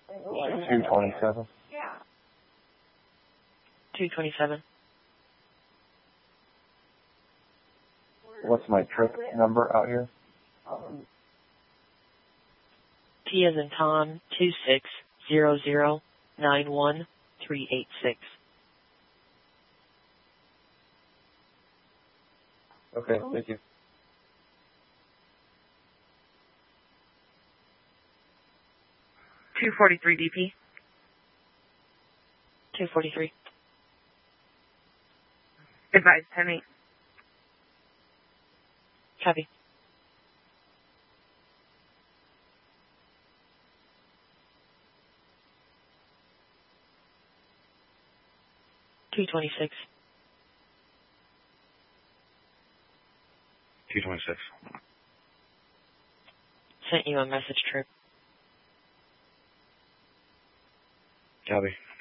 227. 227. What's my trip number out here? T as in Tom, 260091-386. Okay, thank you. 243 DP. 243. Advise 10-8. Copy. Two 26. 226. Sent you a message, Trip. Copy.